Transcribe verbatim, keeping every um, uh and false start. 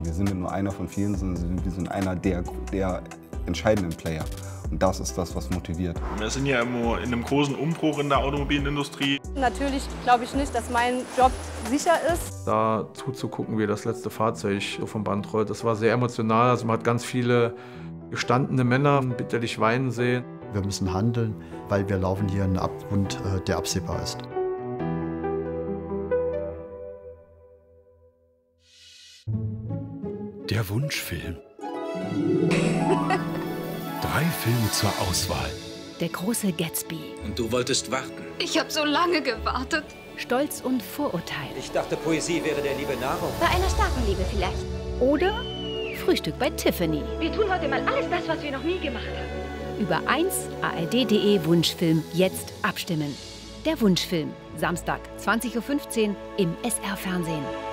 Wir sind ja nur einer von vielen, sondern wir sind einer der, der entscheidenden Player. Und das ist das, was motiviert. Wir sind ja in einem großen Umbruch in der Automobilindustrie. Natürlich glaube ich nicht, dass mein Job sicher ist. Da zuzugucken, wie das letzte Fahrzeug so vom Band rollt, das war sehr emotional. Also man hat ganz viele gestandene Männer bitterlich weinen sehen. Wir müssen handeln, weil wir laufen hier in einen Abgrund, der absehbar ist. Der Wunschfilm. Drei Filme zur Auswahl. Der große Gatsby. Und du wolltest warten. Ich habe so lange gewartet. Stolz und Vorurteil. Ich dachte, Poesie wäre der Liebe Nahrung. Bei einer starken Liebe vielleicht. Oder Frühstück bei Tiffany. Wir tun heute mal alles das, was wir noch nie gemacht haben. Über eins A R D punkt de Wunschfilm jetzt abstimmen. Der Wunschfilm. Samstag, zwanzig Uhr fünfzehn im S R-Fernsehen.